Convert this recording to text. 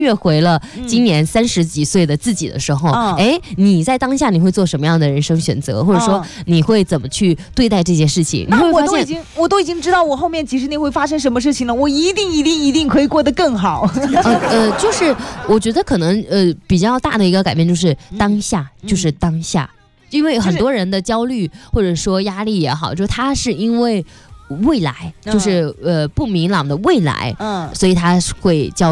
越回了今年30几岁的自己的时候，你在当下你会做什么样的人生选择，或者说你会怎么去对待这些事情？ 那我都已经知道我后面几10年会发生什么事情了，我一定可以过得更好。 就是我觉得可能比较大的一个改变就是当下，就是当下，因为很多人的焦虑或者说压力也好，就他是因为未来就是不明朗的未来，所以他会焦虑。